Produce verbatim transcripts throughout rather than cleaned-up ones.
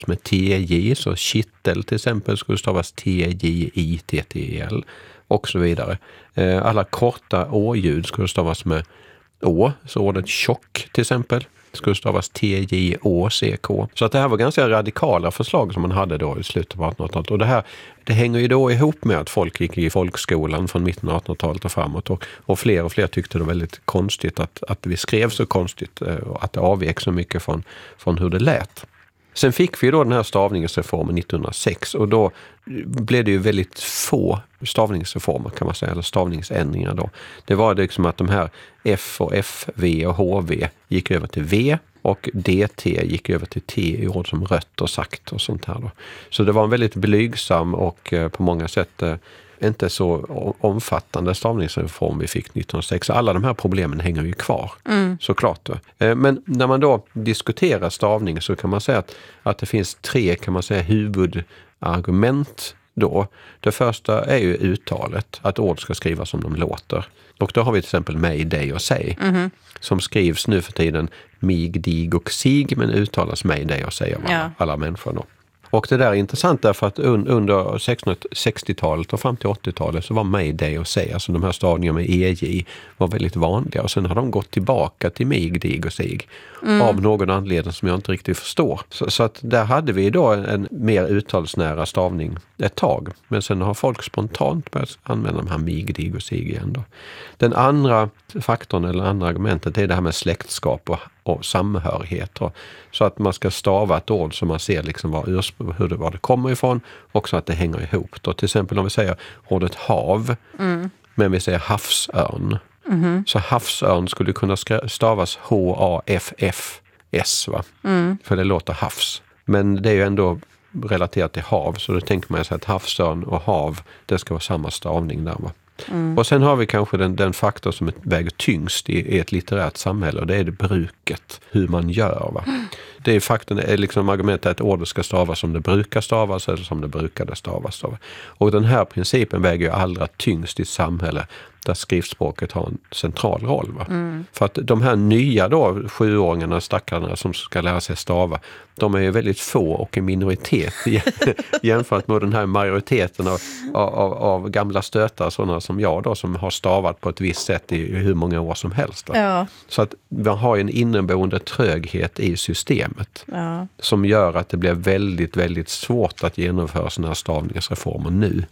med T J, så kittel till exempel skulle stavas T J I T T L och så vidare. Alla korta å-ljud skulle stavas med å, så ordet tjock till exempel skulle stavas T J Å C K. Så att det här var ganska radikala förslag som man hade då i slutet på artonhundratalet. Och det här, det hänger ju då ihop med att folk gick i folkskolan från mitten av artonhundratalet och framåt. Och, och fler och fler tyckte det var väldigt konstigt att, att vi skrev så konstigt och att det avvek så mycket från, från hur det lät. Sen fick vi då den här stavningsreformen nittonhundrasex och då blev det ju väldigt få stavningsreformer kan man säga, eller stavningsändringar då. Det var liksom att de här F och F V och H V gick över till V och D T gick över till T i ord som rött och sagt och sånt här då. Så det var en väldigt blygsam och på många sätt inte så omfattande stavningsreform vi fick nittonhundrasex. Så alla de här problemen hänger ju kvar, mm. såklart. Men när man då diskuterar stavning så kan man säga att, att det finns tre kan man säga huvudargument då. Det första är ju uttalet, att ord ska skrivas som de låter. Och då har vi till exempel mig, dig och sig. Mm. Som skrivs nu för tiden mig, dig och sig, men uttalas mig, dig och sig av alla, ja. alla människor då. Och det där är intressant därför att under sextonhundrasextiotalet och fram till åttiotalet så var mig, dig och sig, alltså de här stavningarna med E J var väldigt vanliga. Och sen har de gått tillbaka till mig, dig och sig mm. av någon anledning som jag inte riktigt förstår. Så, så att där hade vi då en, en mer uttalsnära stavning ett tag. Men sen har folk spontant börjat använda de här mig, dig och sig igen då. Den andra faktorn eller andra argumentet är det här med släktskap och, och samhörighet. Och, så att man ska stava ett ord så man ser liksom var, ursprung, hur det, var det kommer ifrån och så att det hänger ihop. Då. Till exempel om vi säger ordet hav mm. men vi säger havsörn. Mm. Så havsörn skulle kunna stavas H A F F S va? Mm. För det låter havs. Men det är ju ändå relaterat till hav så då tänker man sig att havsörn och hav det ska vara samma stavning där va? Mm. Och sen har vi kanske den, den faktor som väger tyngst i, i ett litterärt samhälle och det är det bruket, hur man gör va. Mm. Det är faktorn, är liksom argumentet att ordet ska stavas som det brukar stavas eller som det brukade stavas. Va? Och den här principen väger ju allra tyngst i ett samhälle där skriftspråket har en central roll. Va? Mm. För att de här nya då, sjuåringarna, stackarna som ska lära sig stava, de är ju väldigt få och en minoritet jämfört med den här majoriteten av, av, av gamla stötar, sådana som jag då, som har stavat på ett visst sätt i hur många år som helst. Va? Ja. Så att man har en inneboende tröghet i systemet ja. Som gör att det blir väldigt, väldigt svårt att genomföra sådana här stavningsreformer nu.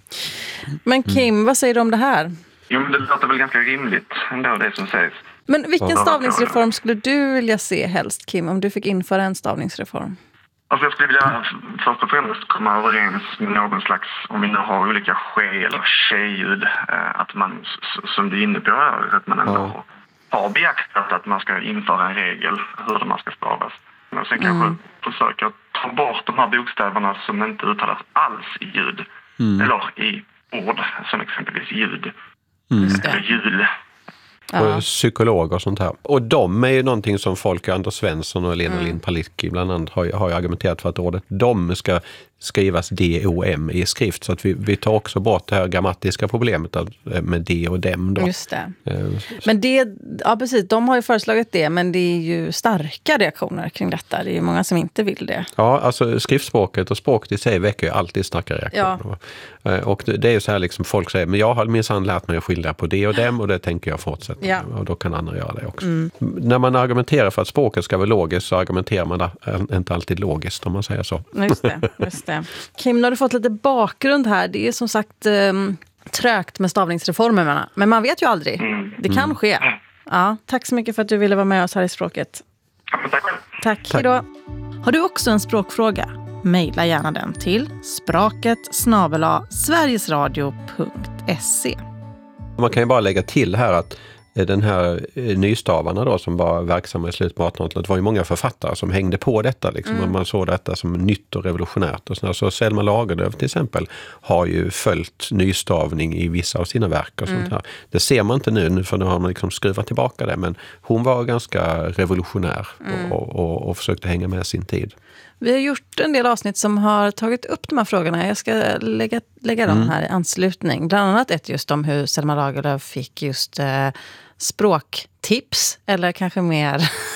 Men Kim, mm. vad säger du om det här? Jo, men det låter väl ganska rimligt ändå det som sägs. Men vilken stavningsreform skulle du vilja se helst, Kim, om du fick införa en stavningsreform? Alltså jag skulle vilja först och främst komma överens med någon slags, om vi nu har olika ske- eller tjejljud, att man, som du är inne på, att man ändå ja. har beaktat att man ska införa en regel hur man ska stavas. Och sen kanske mm. försöka ta bort de här bokstäverna som inte uttalas alls i ljud. Mm. Eller i ord, som exempelvis ljud. Mm. Eller jul. Ja. Och psykologer och sånt här. Och de är ju någonting som folk, Anders Svensson och Lena mm. Lind Palicki bland annat har, har ju argumenterat för att ordet de ska skrivas D O M i skrift. Så att vi, vi tar också bort det här grammatiska problemet med D och dem då. Just det. Men det, ja precis, de har ju föreslagit det, men det är ju starka reaktioner kring detta. Det är ju många som inte vill det. Ja, alltså skriftspråket och språket i sig väcker ju alltid starka reaktioner. Ja. Och det, det är ju så här liksom folk säger, men jag har minsann lärt mig att skilja på det och dem och det tänker jag fortsätta. Ja. Och då kan andra göra det också. Mm. När man argumenterar för att språket ska vara logiskt så argumenterar man inte alltid logiskt om man säger så. Just det, just det. Kim, nu har du fått lite bakgrund här. Det är som sagt um, trögt med stavningsreformerna. Men man vet ju aldrig. Det kan ske. Ja, tack så mycket för att du ville vara med oss här i Språket. Tack. Tack, hejdå. Har du också en språkfråga? Maila gärna den till språket snabel-a sverigesradio punkt se. Man kan ju bara lägga till här att den här nystavarna då som var verksamma i slutet på artonhundratalet, det var ju många författare som hängde på detta liksom, mm. och man såg detta som nytt och revolutionärt och sådär. Så Selma Lagerlöf till exempel har ju följt nystavning i vissa av sina verk och sånt mm. här. Det ser man inte nu, för nu har man liksom skruvat tillbaka det, men hon var ganska revolutionär mm. och, och, och försökte hänga med sin tid. Vi har gjort en del avsnitt som har tagit upp de här frågorna. Jag ska lägga, lägga dem mm. här i anslutning. Bland annat ett just om hur Selma Lagerlöf fick just eh, språktips. Eller kanske mer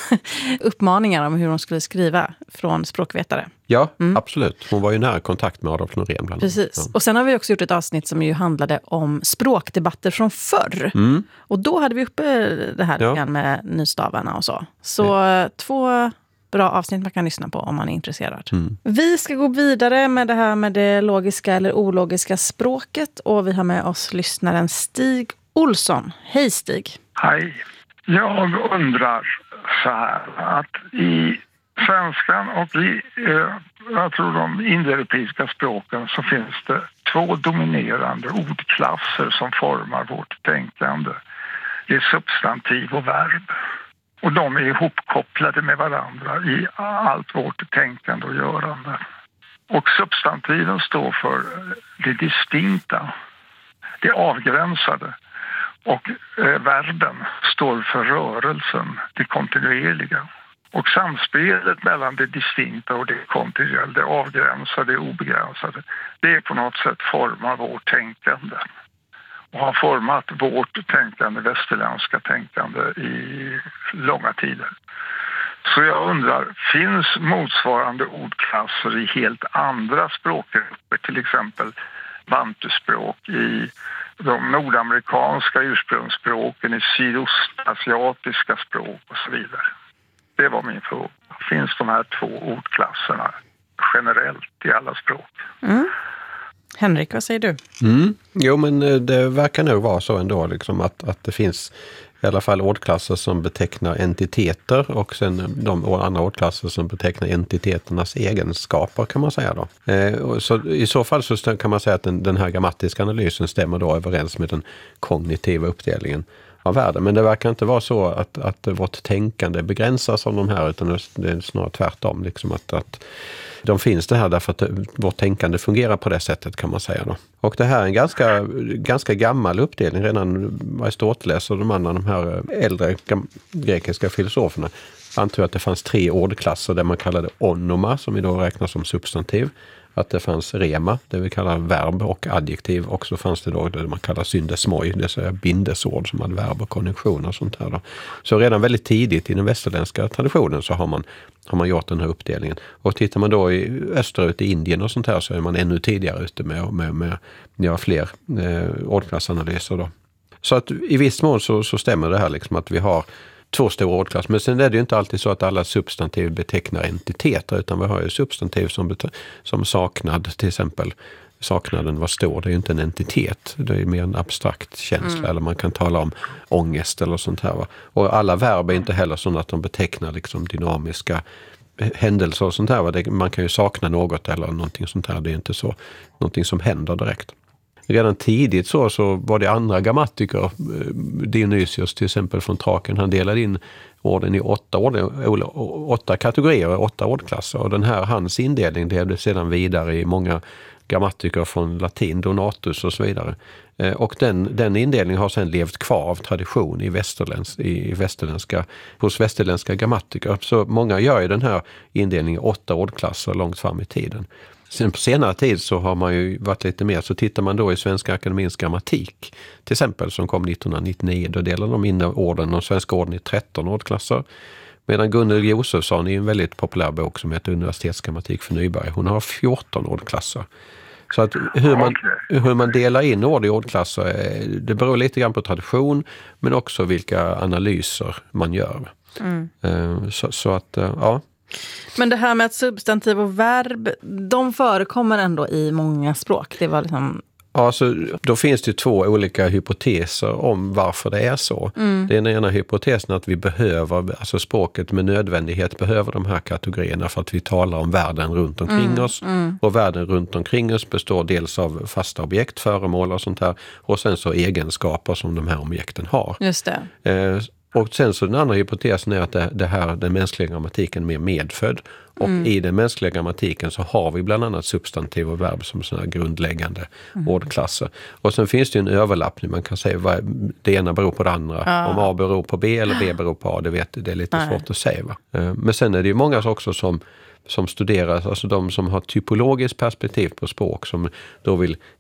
uppmaningar om hur hon skulle skriva från språkvetare. Ja, mm. absolut. Hon var ju nära kontakt med Adolf Norén bland annat. Precis. Ja. Och sen har vi också gjort ett avsnitt som ju handlade om språkdebatter från förr. Mm. Och då hade vi uppe det här ja. med nystavarna och så. Så ja. två bra avsnitt man kan lyssna på om man är intresserad. Mm. Vi ska gå vidare med det här med det logiska eller ologiska språket. Och vi har med oss lyssnaren Stig Olsson. Hej Stig. Hej. Jag undrar så här att i svenskan och i eh, jag tror de indoeuropeiska språken så finns det två dominerande ordklasser som formar vårt tänkande. Det är substantiv och verb. Och de är ihopkopplade med varandra i allt vårt tänkande och görande. Och substantiven står för det distinkta, det avgränsade. Och eh, verben står för rörelsen, det kontinuerliga. Och samspelet mellan det distinkta och det kontinuerliga, det avgränsade, det obegränsade, det är på något sätt formar vårt tänkande. Och har format vårt tänkande, västerländska tänkande i långa tider. Så jag undrar, finns motsvarande ordklasser i helt andra språkgrupper, till exempel bantuspråk i de nordamerikanska ursprungsspråken, i sydostasiatiska språk och så vidare? Det var min fråga. Finns de här två ordklasserna generellt i alla språk? Mm. Henrik, vad säger du? Mm. Jo, men det verkar nog vara så ändå liksom att, att det finns i alla fall ordklasser som betecknar entiteter och sen de andra ordklasser som betecknar entiteternas egenskaper kan man säga då. Eh, så i så fall så kan man säga att den, den här grammatiska analysen stämmer då överens med den kognitiva uppdelningen av världen. Men det verkar inte vara så att, att vårt tänkande begränsas av de här, utan det är snarare tvärtom. Liksom att, att de finns det här därför att vårt tänkande fungerar på det sättet kan man säga då. Och det här är en ganska, ganska gammal uppdelning. Redan Aristoteles och de andra, de här äldre grekiska filosoferna antog att det fanns tre ordklasser där man kallade onoma, som idag räknas som substantiv. Att det fanns rema, det vi kallar verb, och adjektiv. Och så fanns det då det man kallar syndesmoj, det vill säga bindesord som hade verb och konjunktioner och sånt här då. Så redan väldigt tidigt i den västerländska traditionen så har man, har man gjort den här uppdelningen. Och tittar man då i österut i Indien och sånt här så är man ännu tidigare ute med att med, med, med fler eh, ordklassanalyser då. Så att i viss mån så, så stämmer det här liksom att vi har två stora ordklass. Men sen är det ju inte alltid så att alla substantiv betecknar entiteter, utan vi har ju substantiv som, bet- som saknad, till exempel. Saknaden var stor, det är ju inte en entitet. Det är mer en abstrakt känsla, mm. eller man kan tala om ångest eller sånt här. Va? Och alla verb är inte heller sådana att de betecknar liksom dynamiska händelser och sånt här. Va? Det, man kan ju sakna något eller någonting sånt här. Det är inte så någonting som händer direkt. Redan tidigt så, så var det andra grammatiker, Dionysios till exempel från Thrakien, han delade in orden i åtta, ord, åtta kategorier, åtta ordklasser. Och den här, hans indelning levde sedan vidare i många grammatiker från latin, Donatus och så vidare. Och den, den indelningen har sedan levt kvar av tradition i, västerländsk, i västerländska, hos västerländska grammatiker. Så många gör ju den här indelningen i åtta ordklasser långt fram i tiden. Sen på senare tid så har man ju varit lite mer, så tittar man då i Svenska Akademiens grammatik till exempel som kom nittonhundranittionio, då delar de in orden, de svenska orden i tretton ordklasser. Medan Gunnel Josefsson i en väldigt populär bok som heter Universitetsgrammatik för Nyberg, hon har fjorton ordklasser. Så att hur man, hur man delar in ord i ordklasser, det beror lite grann på tradition men också vilka analyser man gör. Mm. Så, så att, ja. Men det här med att substantiv och verb, de förekommer ändå i många språk. Det var liksom... Ja, så då finns det två olika hypoteser om varför det är så. Mm. Den ena hypotesen är att vi behöver, alltså språket med nödvändighet behöver de här kategorierna för att vi talar om världen runt omkring mm. oss. Mm. Och världen runt omkring oss består dels av fasta objekt, föremål och sånt här. Och sen så egenskaper som de här objekten har. Just det. Eh, Och sen så den andra hypotesen är att det, det här, den mänskliga grammatiken är mer medfödd. Och mm. i den mänskliga grammatiken så har vi bland annat substantiv och verb som sådana grundläggande mm. ordklasser. Och sen finns det ju en överlappning. Man kan säga vad det ena beror på det andra. Ja. Om A beror på B eller B beror på A, det, vet, det är lite Nej. svårt att säga. Va? Men sen är det ju många också som som studerar, alltså de som har typologiskt perspektiv på språk, som då vill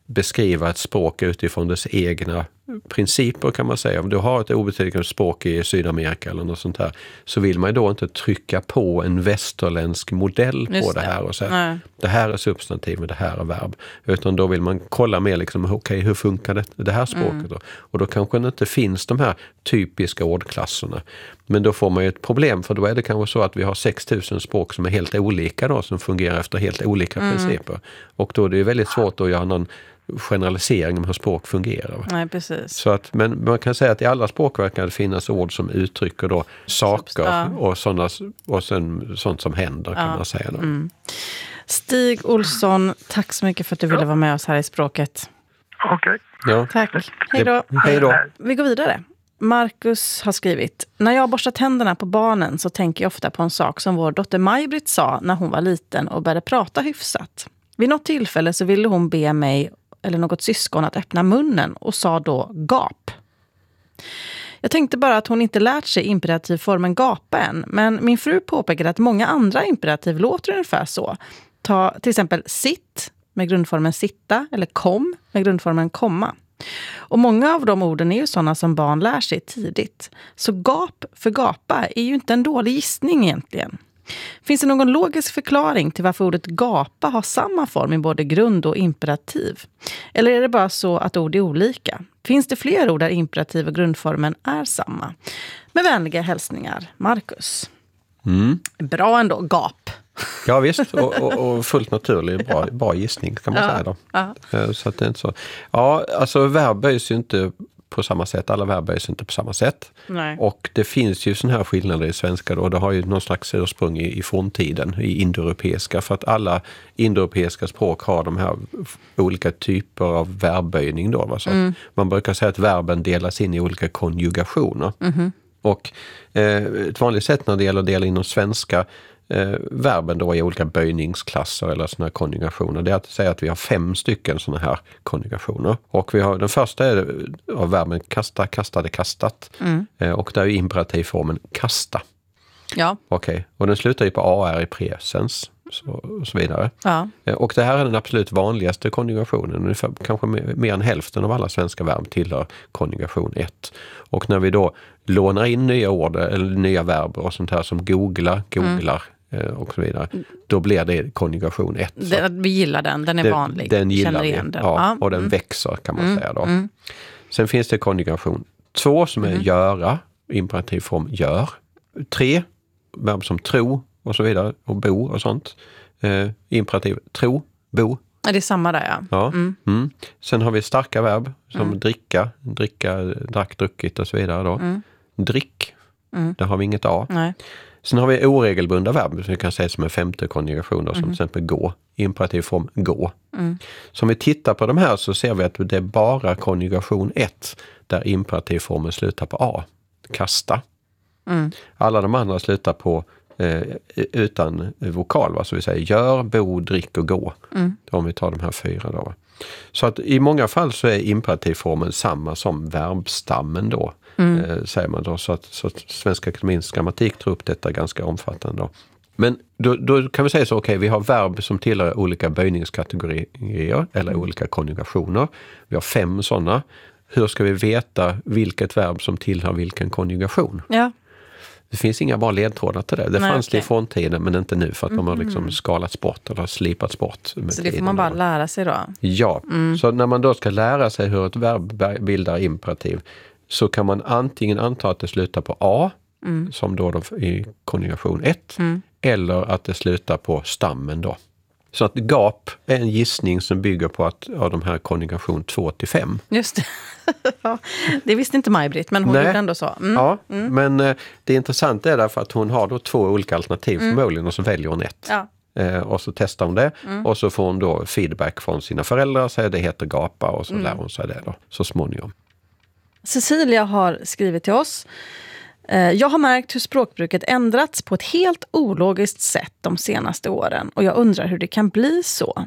beskriva ett språk utifrån dess egna principer kan man säga. Om du har ett obetydligt språk i Sydamerika eller något sånt här, så vill man ju då inte trycka på en västerländsk modell på Just det det. här och säga Nej. det här är substantiv och det här är verb. Utan då vill man kolla mer liksom, okej, okay, hur funkar det, det här språket Mm. då? Och då kanske det inte finns de här typiska ordklasserna. Men då får man ju ett problem, för då är det kanske så att vi har sex tusen språk som är helt olika då, som fungerar efter helt olika Mm. principer. Och då är det ju väldigt svårt att göra någon generalisering om hur språk fungerar. Va? Nej, precis. Så att, men man kan säga att i alla språk verkar det finnas ord som uttrycker då saker Ja. och, sådana, och sen, sånt som händer kan Ja. man säga. Då. Mm. Stig Olsson, tack så mycket för att du ville vara med oss här i Språket. Okej. Ja. Tack. Hej då. Hej då. Vi går vidare. Marcus har skrivit: när jag borstar tänderna på barnen så tänker jag ofta på en sak som vår dotter Maj-Britt sa när hon var liten och började prata hyfsat. Vid något tillfälle så ville hon be mig eller något syskon att öppna munnen och sa då gap. Jag tänkte bara att hon inte lärt sig imperativformen gapa än, men min fru påpekade att många andra imperativ låter ungefär så. Ta till exempel sitt med grundformen sitta eller kom med grundformen komma. Och många av de orden är ju sådana som barn lär sig tidigt. Så gap för gapa är ju inte en dålig gissning egentligen. Finns det någon logisk förklaring till varför ordet gapa har samma form i både grund- och imperativ? Eller är det bara så att ord är olika? Finns det fler ord där imperativ och grundformen är samma? Med vänliga hälsningar, Marcus. Mm. Bra ändå, gap. Ja visst, och, och, och fullt naturlig, bra, bra gissning kan man Ja, säga då. ja. Så att det är inte så. Ja, alltså verb böjs ju inte på samma sätt, alla verb böjs inte på samma sätt. Nej. Och det finns ju sådana här skillnader i svenska då, det har ju någon slags ursprung i, i forntiden, i indoeuropeiska, för att alla indoeuropeiska språk har de här olika typer av verbböjning då. Va? Så mm. Man brukar säga att verben delas in i olika konjugationer. Mm. Och eh, ett vanligt sätt när det gäller att dela inom svenska eh, verben då i olika böjningsklasser eller sådana här konjugationer, det är att säga att vi har fem stycken sådana här konjugationer. Och vi har, den första är av verben kasta, kastade, kastat. Mm. Eh, och där är imperativformen kasta. Ja. Okej, okay. Och den slutar ju på ar i presens. Så, och så vidare. Ja. Och det här är den absolut vanligaste konjugationen. Ungefär, kanske mer än hälften av alla svenska verb tillhör konjugation ett. Och när vi då lånar in nya ord eller nya verb och sånt här som googla, googlar mm. och så vidare, då blir det konjugation ett. Det, vi gillar den, den är det, vanlig. Den gillar Känner vi, igen den. ja, Ja. och den mm. växer kan man mm. säga då. Mm. Sen finns det konjugation två som är mm. göra, imperativform gör. Tre, verb som tro och så vidare, och bo och sånt. Eh, imperativ tro, bo. Ja, det är samma där, ja. ja. Mm. Mm. Sen har vi starka verb som mm. dricka, dricka, drack, druckit och så vidare då. Mm. Drick, mm. där har vi inget A. Nej. Sen har vi oregelbundna verb som vi kan säga som en femte konjugation då, som mm. till exempel gå, imperativform gå. Mm. Så om vi tittar på de här så ser vi att det är bara konjugation ett där imperativformen slutar på A, kasta. Mm. Alla de andra slutar på eh, utan vokal, va? Så vi säger gör, bo, drick och gå. Mm. Om vi tar de här fyra då. Så att i många fall så är imperativformen samma som verbstammen då. Mm. Eh, säger man då. Så att, så att Svenska Akademiens grammatik tror upp detta ganska omfattande då. Men då, då kan vi säga så, okej, okay, vi har verb som tillhör olika böjningskategorier eller mm. olika konjugationer. Vi har fem sådana. Hur ska vi veta vilket verb som tillhör vilken konjugation? Ja. Det finns inga bra ledtrådar till det. Det Nej, fanns okay. det i forntiden men inte nu för att mm. de har liksom skalats bort eller slipats bort. Så det får man bara lära sig då? Ja, mm. så när man då ska lära sig hur ett verb bildar imperativ så kan man antingen anta att det slutar på A mm. som då, då i konjugation ett mm. eller att det slutar på stammen då. Så att gap är en gissning som bygger på att av de här konjugation två till fem. Just det. Ja, det visste inte Maj-Britt, men hon Nej. gjorde ändå så. Mm. Ja, mm. men eh, det intressanta är därför att hon har då två olika alternativ mm. förmodligen och så väljer hon ett. Ja. Eh, och så testar hon det mm. och så får hon då feedback från sina föräldrar och säger det heter gapa och så mm. lär hon sig det då så småningom. Cecilia har skrivit till oss. Jag har märkt hur språkbruket ändrats på ett helt ologiskt sätt de senaste åren och jag undrar hur det kan bli så.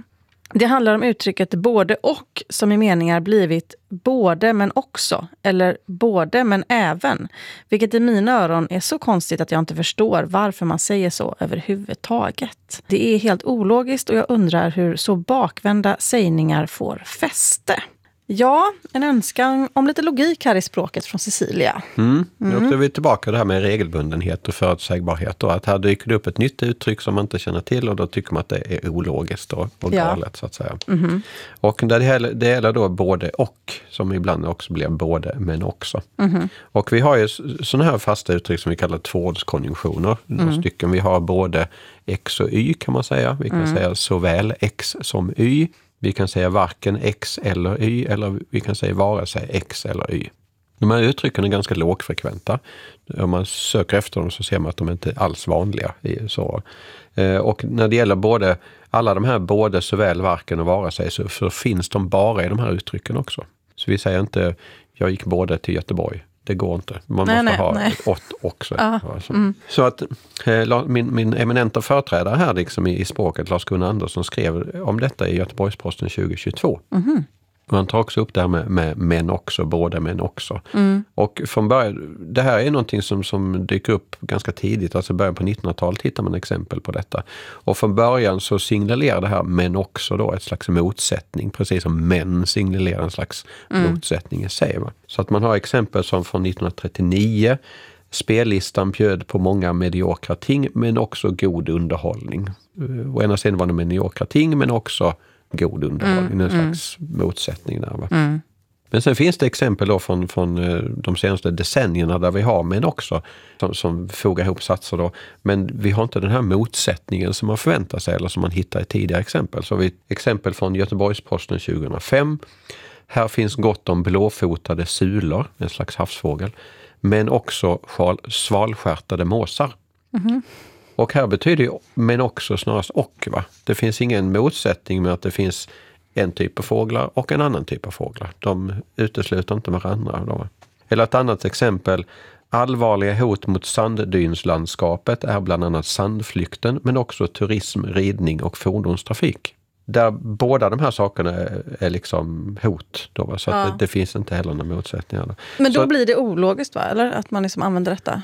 Det handlar om uttrycket både och som i meningar blivit både men också eller både men även. Vilket i mina öron är så konstigt att jag inte förstår varför man säger så överhuvudtaget. Det är helt ologiskt och jag undrar hur så bakvända sägningar får fäste. Ja, en önskan om lite logik här i språket från Cecilia. Mm. Mm. Nu är vi tillbaka det här med regelbundenhet och förutsägbarhet. Och att här dyker det upp ett nytt uttryck som man inte känner till och då tycker man att det är ologiskt och, och ja. galet så att säga. Mm. Och det gäller, det gäller då både och som ibland också blir både men också. Mm. Och vi har ju sådana här fasta uttryck som vi kallar tvåordskonjunktioner. Mm. stycken. Vi har både x och y kan man säga. Vi kan mm. säga såväl x som y. Vi kan säga varken x eller y eller vi kan säga vare sig x eller y. De här uttrycken är ganska lågfrekventa. Om man söker efter dem så ser man att de inte är alls vanliga. Så. Och när det gäller både alla de här både såväl varken och vare sig så, så finns de bara i de här uttrycken också. Så vi säger inte jag gick både till Göteborg. Det går inte. Man nej, måste nej, ha nej. ett åt också. Ja, alltså. mm. Så att eh, min, min eminenta företrädare här liksom i, i språket, Lars-Gunnar Andersson, skrev om detta i Göteborgs-Posten tjugo tjugotvå. Mm. Och han tar också upp det här med, med men också, både men också. Mm. Och från början, det här är någonting som, som dyker upp ganska tidigt, alltså början på nittonhundratalet hittar man exempel på detta. Och från början så signalerar det här men också då ett slags motsättning, precis som män signalerar en slags mm. motsättning i sig. Va? Så att man har exempel som från nittonhundratrettionio, spellistan bjöd på många mediokra ting men också god underhållning. Å ena sidan var det mediokra ting men också god underhållning, mm, en slags mm. motsättning där. Va? Mm. Men sen finns det exempel då från, från de senaste decennierna där vi har men också som, som fogar ihop satser då. Men vi har inte den här motsättningen som man förväntar sig eller som man hittar i tidigare exempel. Så vi exempel från Göteborgs-Posten tjugohundrafem. Här finns gott om blåfotade sulor, en slags havsfågel, men också svalstjärtade måsar. Mm. Och här betyder det men också snarast och. Va? Det finns ingen motsättning med att det finns en typ av fåglar och en annan typ av fåglar. De utesluter inte varandra. Då. Eller ett annat exempel. Allvarliga hot mot sanddynslandskapet är bland annat sandflykten men också turism, ridning och fordonstrafik. Där båda de här sakerna är, är liksom hot. Då, va? Så ja. att det, det finns inte heller några motsättningar. Då. Men då så blir det ologiskt va? Eller att man liksom använder detta?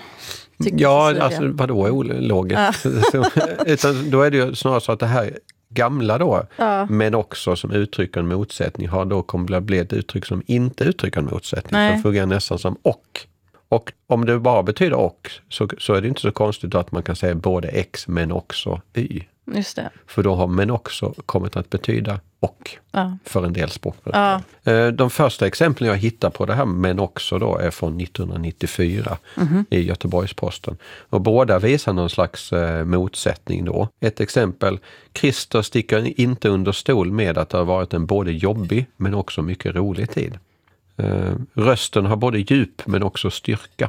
Ja, alltså vadå ologiskt? Ja. Utan då är det ju snarare så att det här gamla då, ja. men också som uttrycker en motsättning har då kommer att bli ett uttryck som inte uttrycker en motsättning. Nej. Som fungerar nästan som och. Och om det bara betyder och så, så är det inte så konstigt att man kan säga både x men också y. Just det. För då har men också kommit att betyda och ja. för en del språkbrukare. Ja. De första exemplen jag hittar på det här men också då är från nittonhundranittiofyra mm-hmm. i Göteborgs-Posten. Och båda visar någon slags eh, motsättning då. Ett exempel, Christer sticker inte under stol med att det har varit en både jobbig men också mycket rolig tid. Eh, rösten har både djup men också styrka.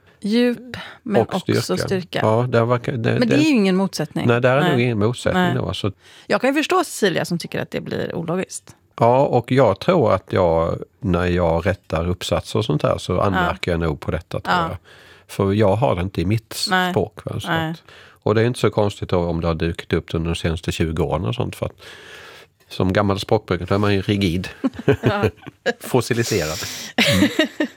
Djup men och styrka. också styrka. Ja, det var, det, men det är ju ingen motsättning. Nej, det är nej. nog ingen motsättning. Då, så. Jag kan ju förstå Cecilia som tycker att det blir ologiskt. Ja, och jag tror att jag, när jag rättar uppsatser och sånt här så anmärker ja. jag nog på detta. Tror ja. jag. För jag har det inte i mitt nej. språk. Va, så att, och det är inte så konstigt då, om det har dykt upp under de senaste tjugo åren och sånt. För att som gammal språkbrukare är man ju rigid. Fossiliserad. Mm.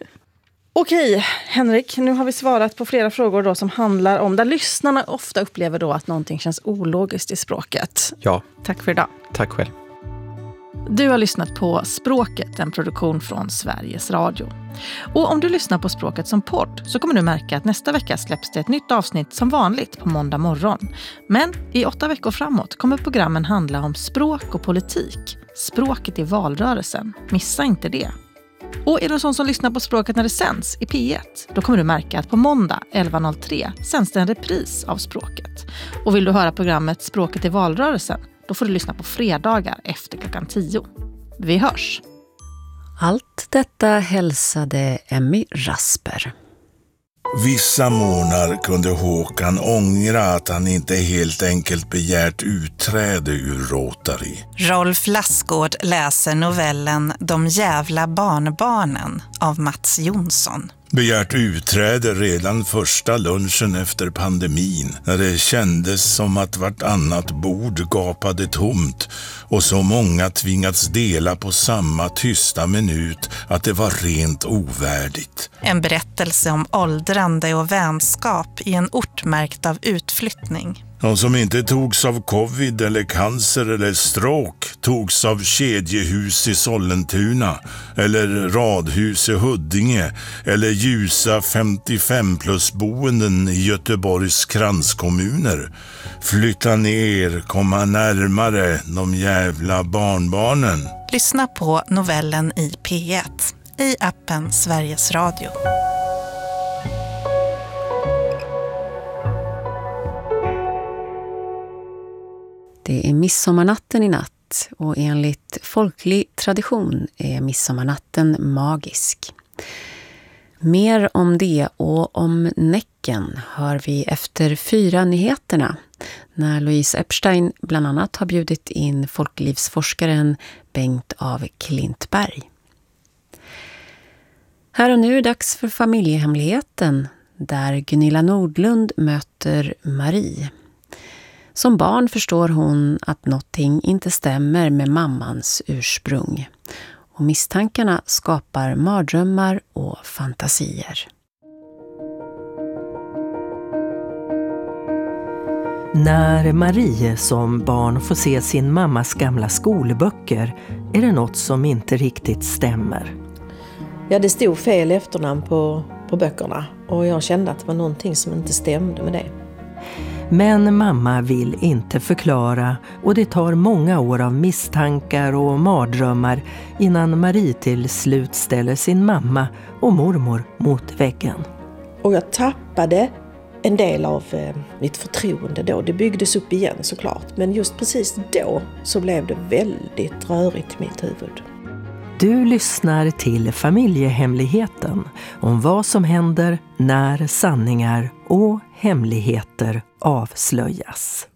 Okej, Henrik, nu har vi svarat på flera frågor då som handlar om där lyssnarna ofta upplever då att någonting känns ologiskt i språket. Ja. Tack för idag. Tack själv. Du har lyssnat på Språket, en produktion från Sveriges Radio. Och om du lyssnar på Språket som podd så kommer du märka att nästa vecka släpps det ett nytt avsnitt som vanligt på måndag morgon. Men i åtta veckor framåt kommer programmen handla om språk och politik. Språket i valrörelsen. Missa inte det. Och är du sån som lyssnar på Språket när det sänds i P ett, då kommer du märka att på måndag elva noll tre sänds det en repris av Språket. Och vill du höra programmet Språket i valrörelsen, då får du lyssna på fredagar efter klockan tio. Vi hörs! Allt detta hälsade Emmy Rasper. Vissa månader kunde Håkan ångra att han inte helt enkelt begärt utträde ur Rotary. Rolf Lassgård läser novellen De jävla barnbarnen av Mats Jonsson. Begärt utträde redan första lunchen efter pandemin, när det kändes som att vartannat bord gapade tomt och så många tvingats dela på samma tysta minut att det var rent ovärdigt. En berättelse om åldrande och vänskap i en ort märkt av utflyttning. De som inte togs av covid eller cancer eller stråk togs av kedjehus i Sollentuna eller radhus i Huddinge eller ljusa femtiofem plus boenden i Göteborgs kranskommuner. Flytta ner, komma närmare de jävla barnbarnen. Lyssna på novellen i P ett i appen Sveriges Radio. Det är midsommarnatten i natt och enligt folklig tradition är midsommarnatten magisk. Mer om det och om Näcken hör vi efter fyra nyheterna när Louise Epstein bland annat har bjudit in folklivsforskaren Bengt av Klintberg. Här och nu är det dags för Familjehemligheten där Gunilla Nordlund möter Marie. Som barn förstår hon att någonting inte stämmer med mammans ursprung. Och misstankarna skapar mardrömmar och fantasier. När Marie som barn får se sin mammas gamla skolböcker är det något som inte riktigt stämmer. Ja, det stod fel efternamn på, på böckerna och jag kände att det var någonting som inte stämde med det. Men mamma vill inte förklara och det tar många år av misstankar och mardrömmar innan Marie till slut ställer sin mamma och mormor mot väggen. Och jag tappade en del av eh, mitt förtroende då. Det byggdes upp igen såklart. Men just precis då så blev det väldigt rörigt i mitt huvud. Du lyssnar till Familjehemligheten om vad som händer när sanningar och hemligheter avslöjas.